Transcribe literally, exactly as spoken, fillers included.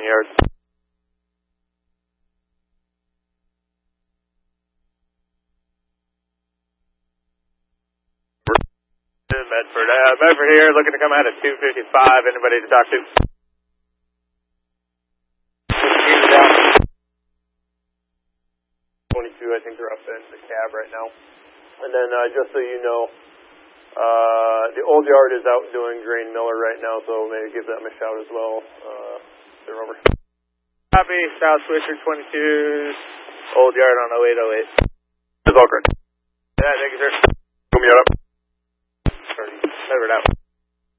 yard. Medford. Uh, Medford here, looking to come out at two fifty-five. Anybody to talk to? twenty-two, I think they're up in the cab right now. And then uh, just so you know, uh, the old yard is out doing grain miller right now, so maybe give them a shout as well. Uh, they're over. Copy, South Swisher twenty-two, old yard on oh eight oh eight. It's all good. Yeah, thank you, sir. Boom, you up. Medford out.